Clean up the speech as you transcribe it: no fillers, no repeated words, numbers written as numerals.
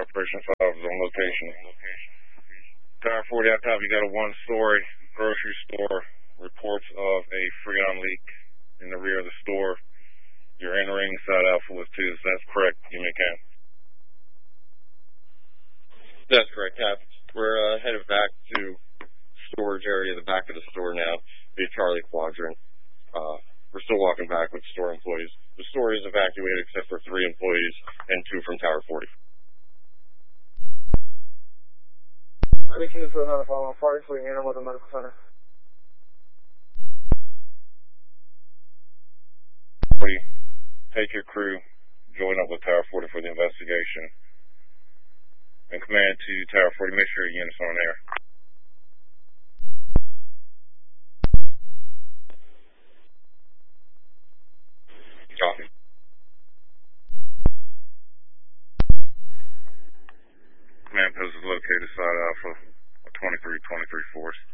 Operation 5 is on location. Tower 40 out top, you got a one-story grocery store. Reports of a freon leak in the rear of the store. You're entering side Alpha with 2, so that's correct. You may count. That's correct, Cap. We're headed back to storage area, the back of the store now, via Charlie Quadrant. We're still walking back with store employees. The store is evacuated except for 3 employees and 2 from Tower 40. We can just put another follow-on party so we can enter with the medical center. Take your crew, join up with Tower 40 for the investigation. And command to Tower 40, make sure your unit's on air. Copy. Command post is located side Alpha, 2323 Force.